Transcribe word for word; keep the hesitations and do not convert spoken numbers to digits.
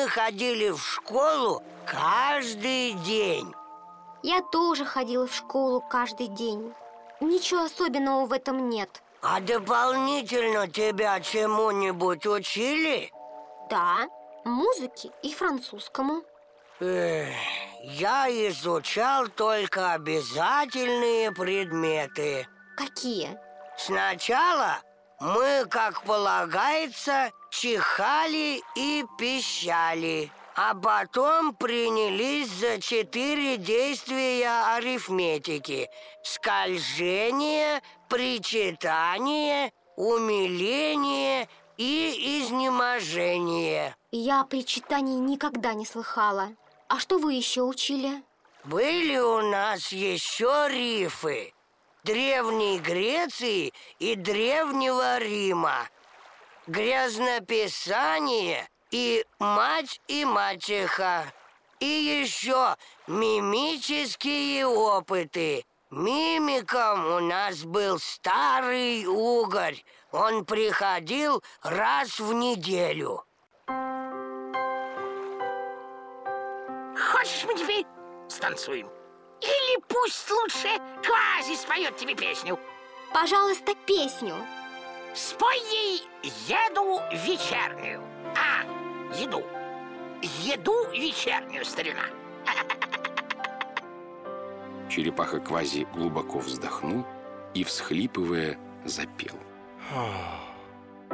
ходили в школу каждый день. Я тоже ходила в школу каждый день. Ничего особенного в этом нет. А дополнительно тебя чему-нибудь учили? Да, музыке и французскому. Эх, я изучал только обязательные предметы. Какие? Сначала мы, как полагается, чихали и пищали, а потом принялись за четыре действия арифметики: скольжение, причитание, умиление и изнеможение. Я о причитании никогда не слыхала. А что вы еще учили? Были у нас еще рифы Древней Греции и Древнего Рима, грязнописание и мать и мачеха, и еще мимические опыты. Мимиком у нас был старый угорь. Он приходил раз в неделю. Хочешь, мы теперь станцуем? Или пусть лучше Квази споет тебе песню? Пожалуйста, песню. Спой ей еду вечернюю. А, еду. Еду вечернюю, старина. Черепаха Квази глубоко вздохнул и, всхлипывая, запел.